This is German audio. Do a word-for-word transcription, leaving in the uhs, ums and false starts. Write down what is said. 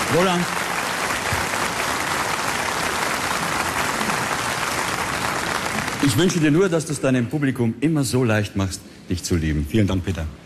Roland. Ich wünsche dir nur, dass du es deinem Publikum immer so leicht machst, dich zu lieben. Vielen Dank, Peter.